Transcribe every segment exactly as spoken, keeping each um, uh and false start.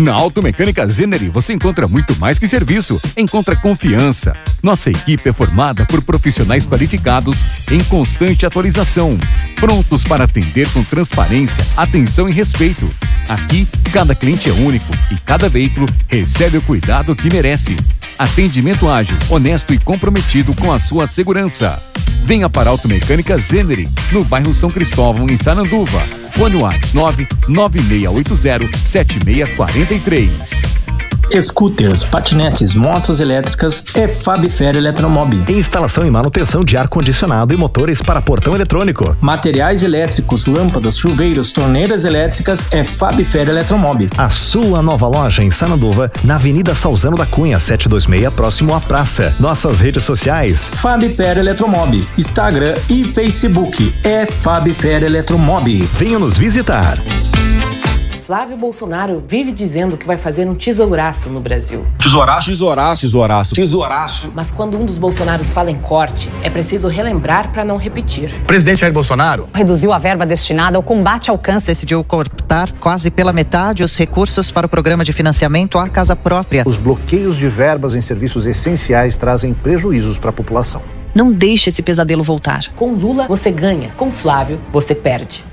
Na Automecânica Zeneri você encontra muito mais que serviço, encontra confiança. Nossa equipe é formada por profissionais qualificados em constante atualização, prontos para atender com transparência, atenção e respeito. Aqui, cada cliente é único e cada veículo recebe o cuidado que merece. Atendimento ágil, honesto e comprometido com a sua segurança. Venha para a Automecânica Zeneri, no bairro São Cristóvão, em Sananduva. Fone WhatsApp nove nove seis oito zero sete seis quatro três. Scooters, patinetes, motos elétricas é Fabifer Eletromob. Instalação e manutenção de ar-condicionado e motores para portão eletrônico. Materiais elétricos, lâmpadas, chuveiros, torneiras elétricas é Fabifer Eletromob. A sua nova loja em Sananduva, na Avenida Salzano da Cunha, setecentos e vinte e seis, próximo à praça. Nossas redes sociais: Fabifer Eletromob, Instagram e Facebook é Fabifer Eletromob. Venha nos visitar. Flávio Bolsonaro vive dizendo que vai fazer um tesouraço no Brasil. Tesouraço? Tesouraço. Tesouraço. Tesouraço. Mas quando um dos Bolsonaros fala em corte, é preciso relembrar para não repetir. O presidente Jair Bolsonaro reduziu a verba destinada ao combate ao câncer. Decidiu cortar quase pela metade os recursos para o programa de financiamento à casa própria. Os bloqueios de verbas em serviços essenciais trazem prejuízos para a população. Não deixe esse pesadelo voltar. Com Lula, você ganha. Com Flávio, você perde.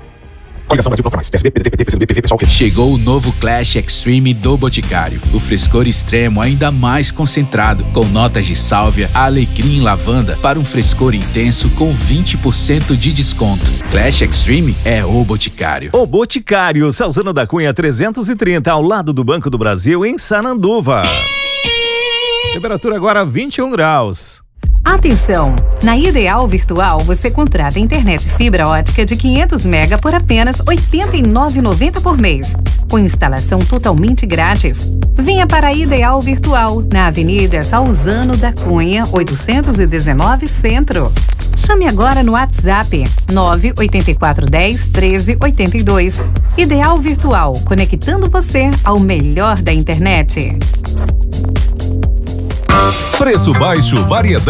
Chegou o novo Clash Extreme do Boticário. O frescor extremo ainda mais concentrado, com notas de sálvia, alecrim e lavanda para um frescor intenso com vinte por cento de desconto. Clash Extreme é o Boticário. O Boticário, Salzano da Cunha trezentos e trinta, ao lado do Banco do Brasil, em Sananduva. Temperatura agora vinte e um graus. Atenção! Na Ideal Virtual você contrata internet fibra ótica de quinhentos mega por apenas oitenta e nove reais e noventa centavos por mês, com instalação totalmente grátis. Venha para a Ideal Virtual, na Avenida Salzano da Cunha, oitocentos e dezenove, Centro. Chame agora no WhatsApp nove oito quatro um zero, treze oitenta e dois. Ideal Virtual, conectando você ao melhor da internet. Preço baixo, variedade